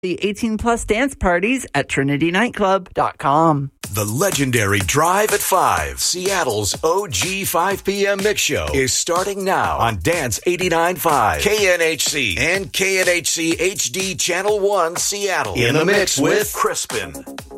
The 18-plus dance parties at trinitynightclub.com. The legendary Drive at 5, Seattle's OG 5 p.m. mix show, is starting now on Dance 89.5, KNHC, and KNHC HD Channel 1 Seattle. In the mix with Crispin.